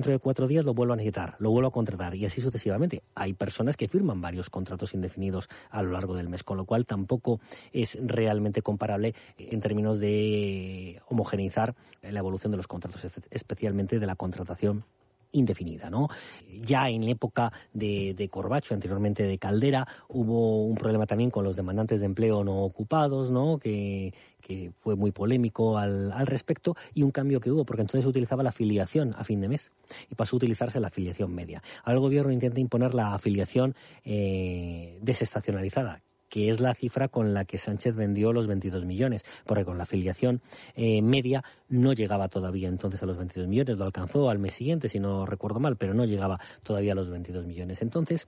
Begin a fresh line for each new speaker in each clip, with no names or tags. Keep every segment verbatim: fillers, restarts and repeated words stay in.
dentro de cuatro días lo vuelvo a necesitar, lo vuelvo a contratar y así sucesivamente. Hay personas que firman varios contratos indefinidos a lo largo del mes, con lo cual tampoco es realmente comparable en términos de homogeneizar la evolución de los contratos, especialmente de la contratación indefinida, ¿no? Ya en la época de, de Corbacho, anteriormente de Caldera, hubo un problema también con los demandantes de empleo no ocupados, ¿no? Que, que fue muy polémico al, al respecto, y un cambio que hubo, porque entonces se utilizaba la afiliación a fin de mes y pasó a utilizarse la afiliación media. Ahora el gobierno intenta imponer la afiliación eh, desestacionalizada, que es la cifra con la que Sánchez vendió los veintidós millones, porque con la afiliación eh, media no llegaba todavía entonces a los veintidós millones, lo alcanzó al mes siguiente, si no recuerdo mal, pero no llegaba todavía a los veintidós millones. Entonces,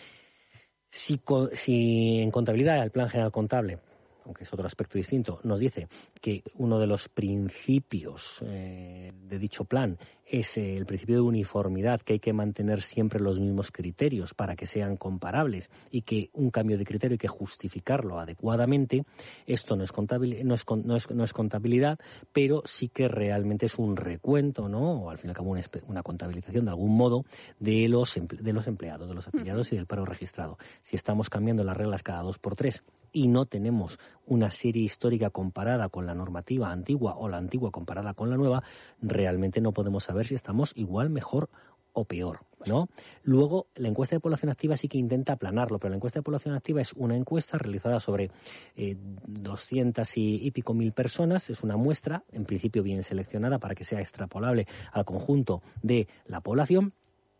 si, si en contabilidad el Plan General Contable, aunque es otro aspecto distinto, nos dice que uno de los principios eh, de dicho plan es eh, el principio de uniformidad, que hay que mantener siempre los mismos criterios para que sean comparables y que un cambio de criterio hay que justificarlo adecuadamente. Esto no es, contabil- no es, no es, no es contabilidad, pero sí que realmente es un recuento, ¿no? O al fin y al cabo una, una contabilización de algún modo de los, emple- de los empleados, de los afiliados y del paro registrado. Si estamos cambiando las reglas cada dos por tres y no tenemos una serie histórica comparada con la normativa antigua o la antigua comparada con la nueva, realmente no podemos saber si estamos igual, mejor o peor, ¿no? Luego, la encuesta de población activa sí que intenta aplanarlo, pero la encuesta de población activa es una encuesta realizada sobre eh, doscientas y, y pico mil personas, es una muestra, en principio bien seleccionada para que sea extrapolable al conjunto de la población,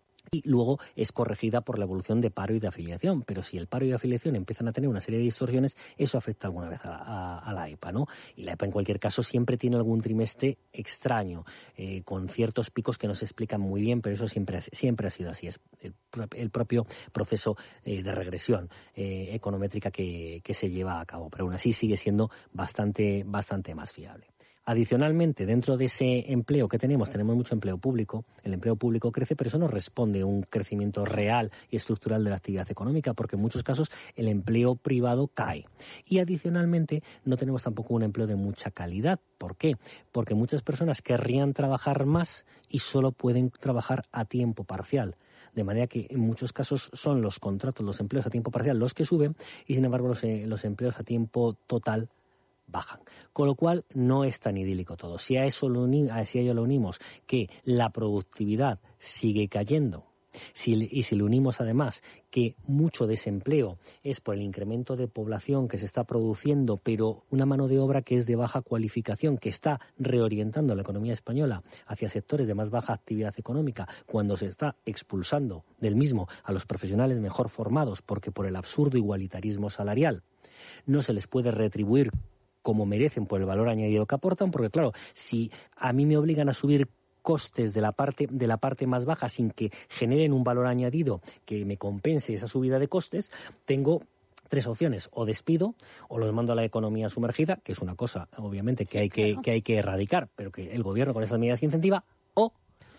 y luego es corregida por la evolución de paro y de afiliación. Pero si el paro y de afiliación empiezan a tener una serie de distorsiones, eso afecta alguna vez a la, a, a la E P A, ¿no? Y la E P A, en cualquier caso, siempre tiene algún trimestre extraño, eh, con ciertos picos que no se explican muy bien, pero eso siempre ha, siempre ha sido así. Es el, el propio proceso eh, de regresión eh, econométrica que, que se lleva a cabo. Pero aún así sigue siendo bastante, bastante más fiable. Adicionalmente, dentro de ese empleo que tenemos, tenemos mucho empleo público. El empleo público crece, pero eso no responde a un crecimiento real y estructural de la actividad económica, porque en muchos casos el empleo privado cae. Y adicionalmente, no tenemos tampoco un empleo de mucha calidad. ¿Por qué? Porque muchas personas querrían trabajar más y solo pueden trabajar a tiempo parcial. De manera que en muchos casos son los contratos, los empleos a tiempo parcial los que suben y, sin embargo, los, eh, los empleos a tiempo total bajan. Con lo cual no es tan idílico todo. Si a eso lo uni- a, si a ello lo unimos que la productividad sigue cayendo, si, y si le unimos además que mucho desempleo es por el incremento de población que se está produciendo, pero una mano de obra que es de baja cualificación, que está reorientando la economía española hacia sectores de más baja actividad económica, cuando se está expulsando del mismo a los profesionales mejor formados, porque por el absurdo igualitarismo salarial no se les puede retribuir como merecen por el valor añadido que aportan, porque claro, si a mí me obligan a subir costes de la parte de la parte más baja sin que generen un valor añadido que me compense esa subida de costes, tengo tres opciones: o despido, o los mando a la economía sumergida, que es una cosa obviamente que hay que, que hay que erradicar, pero que el gobierno con esas medidas incentiva, o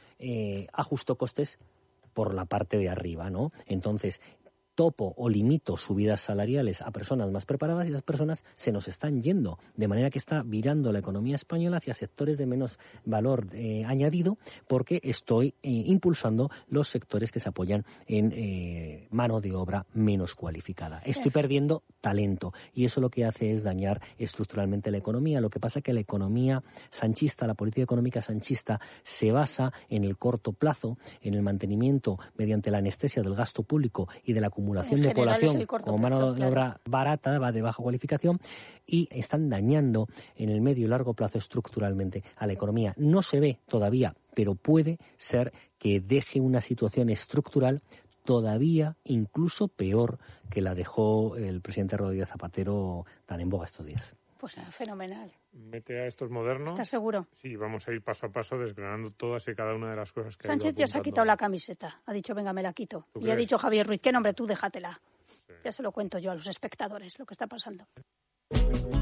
eh, ajusto costes por la parte de arriba, ¿no? Entonces, topo o limito subidas salariales a personas más preparadas y las personas se nos están yendo, de manera que está virando la economía española hacia sectores de menos valor eh, añadido, porque estoy eh, impulsando los sectores que se apoyan en eh, mano de obra menos cualificada. Estoy perdiendo talento y eso lo que hace es dañar estructuralmente la economía. Lo que pasa es que la economía sanchista, la política económica sanchista, se basa en el corto plazo, en el mantenimiento mediante la anestesia del gasto público y de la acumulación de población como mano de obra claro. barata, va de baja cualificación, y están dañando en el medio y largo plazo estructuralmente a la economía. No se ve todavía, pero puede ser que deje una situación estructural todavía incluso peor que la dejó el presidente Rodríguez Zapatero tan en boga estos días.
Pues nada, fenomenal.
Mete a estos modernos.
¿Estás seguro?
Sí, vamos a ir paso a paso desgranando todas y cada una de las cosas que ha ido
Sánchez ya se ha
apuntando.
quitado la camiseta. Ha dicho, venga, me la quito. Y
crees?
ha dicho Javier Ruiz, ¿qué nombre? Tú déjatela.
Sí.
Ya se lo cuento yo a los espectadores, lo que está pasando.